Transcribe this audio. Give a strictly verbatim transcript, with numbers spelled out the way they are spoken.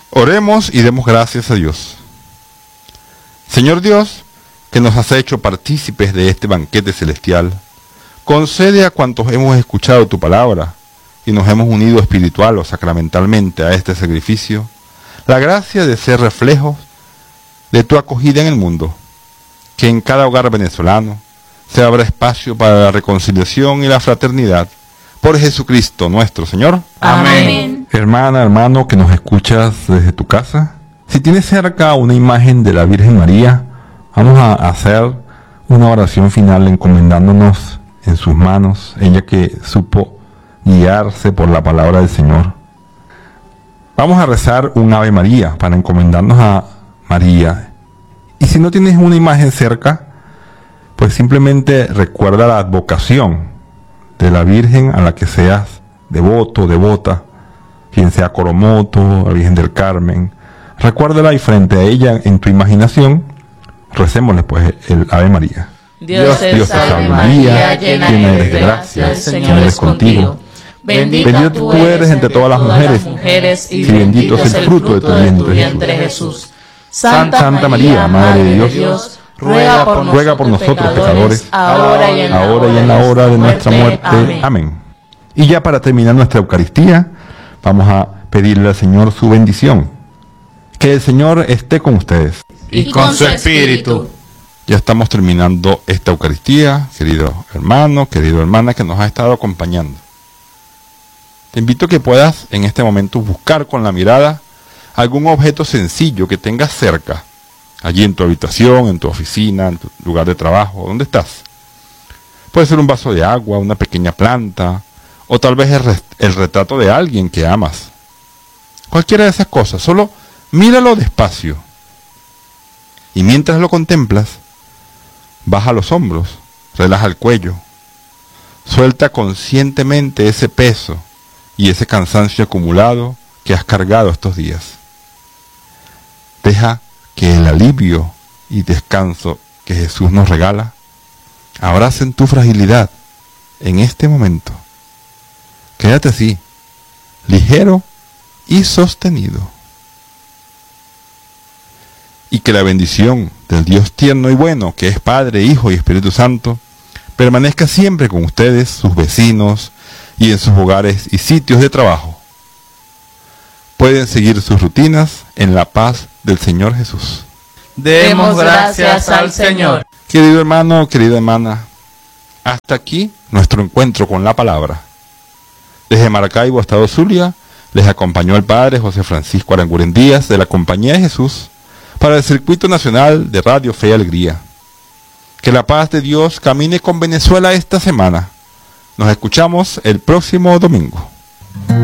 Oremos y demos gracias a Dios. Señor Dios, que nos has hecho partícipes de este banquete celestial, concede a cuantos hemos escuchado tu palabra y nos hemos unido espiritual o sacramentalmente a este sacrificio, la gracia de ser reflejos de tu acogida en el mundo, que en cada hogar venezolano se abra espacio para la reconciliación y la fraternidad, por Jesucristo nuestro Señor. Amén. Hermana, hermano, que nos escuchas desde tu casa, si tienes cerca una imagen de la Virgen María, vamos a hacer una oración final encomendándonos en sus manos, ella que supo guiarse por la palabra del Señor. Vamos a rezar un Ave María para encomendarnos a María. Y si no tienes una imagen cerca, pues simplemente recuerda la advocación de la Virgen a la que seas devoto, devota, quien sea Coromoto, la Virgen del Carmen. Recuérdala y frente a ella en tu imaginación, recémosle pues el Ave María. Dios te salve María, llena eres de gracia, el Señor es contigo. Bendita tú eres entre todas las mujeres, y bendito es el fruto de tu vientre, Jesús. Santa María, Madre de Dios, ruega por, ruega por nosotros pecadores, ahora y en, ahora y en la hora de nuestra muerte. Amén. Amén. Y ya para terminar nuestra Eucaristía, vamos a pedirle al Señor su bendición. Que el Señor esté con ustedes. Y con su espíritu. Ya estamos terminando esta Eucaristía, querido hermano, querida hermana que nos ha estado acompañando. Te invito a que puedas en este momento buscar con la mirada algún objeto sencillo que tengas cerca, allí en tu habitación, en tu oficina, en tu lugar de trabajo, ¿dónde estás? Puede ser un vaso de agua, una pequeña planta, o tal vez el, res- el retrato de alguien que amas. Cualquiera de esas cosas, solo míralo despacio. Y mientras lo contemplas, baja los hombros, relaja el cuello, suelta conscientemente ese peso y ese cansancio acumulado que has cargado estos días. Deja que el alivio y descanso que Jesús nos regala abracen tu fragilidad en este momento. Quédate así, ligero y sostenido. Y que la bendición del Dios tierno y bueno, que es Padre, Hijo y Espíritu Santo, permanezca siempre con ustedes, sus vecinos y en sus hogares y sitios de trabajo. Pueden seguir sus rutinas en la paz del Señor Jesús. Demos gracias al Señor. Querido hermano, querida hermana, hasta aquí nuestro encuentro con la palabra. Desde Maracaibo, Estado Zulia, les acompañó el Padre José Francisco Aranguren Díaz de la Compañía de Jesús para el Circuito Nacional de Radio Fe y Alegría. Que la paz de Dios camine con Venezuela esta semana. Nos escuchamos el próximo domingo.